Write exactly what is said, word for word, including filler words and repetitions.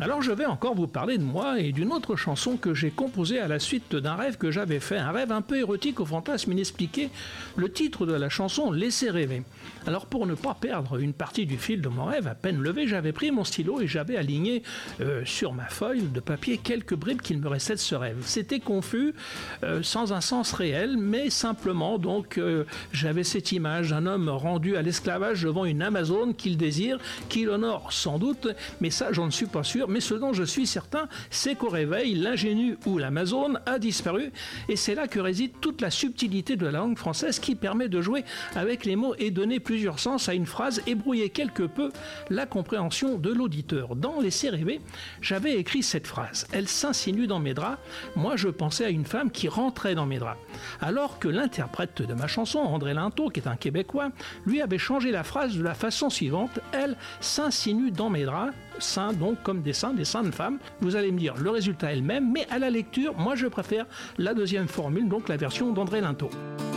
Alors je vais encore vous parler de moi et d'une autre chanson que j'ai composée à la suite d'un rêve que j'avais fait, un rêve un peu érotique au fantasme inexpliqué. Le titre de la chanson, Laissez rêver. Alors pour ne pas perdre une partie du fil de mon rêve, à peine levé, j'avais pris mon stylo et j'avais aligné euh, sur ma feuille de papier quelques bribes qu'il me restait de ce rêve. C'était confus, euh, sans un sens réel, mais simplement donc euh, j'avais cette image d'un homme rendu à l'esclavage devant une Amazone qu'il désire, qu'il honore sans doute, mais ça j'en suis pas sûr. Mais ce dont je suis certain, c'est qu'au réveil, l'ingénu ou l'Amazone a disparu, et c'est là que réside toute la subtilité de la langue française qui permet de jouer avec les mots et donner plusieurs sens à une phrase et brouiller quelque peu la compréhension de l'auditeur. Dans Laissez rêver, j'avais écrit cette phrase. Elle s'insinue dans mes draps. Moi, je pensais à une femme qui rentrait dans mes draps. Alors que l'interprète de ma chanson, André Linteau, qui est un Québécois, lui avait changé la phrase de la façon suivante. Elle s'insinue dans mes draps, seins donc comme des seins, des seins de femmes. Vous allez me dire, le résultat est le même, mais à la lecture, moi je préfère la deuxième formule, donc la version d'André Linteau.